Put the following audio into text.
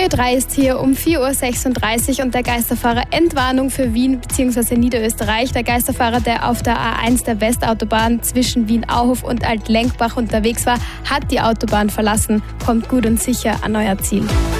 Ö3 ist hier um 4:36 Uhr und der Geisterfahrer Entwarnung für Wien bzw. Niederösterreich. Der Geisterfahrer, der auf der A1 der Westautobahn zwischen Wien-Auhof und Altlenkbach unterwegs war, hat die Autobahn verlassen, kommt gut und sicher an euer Ziel.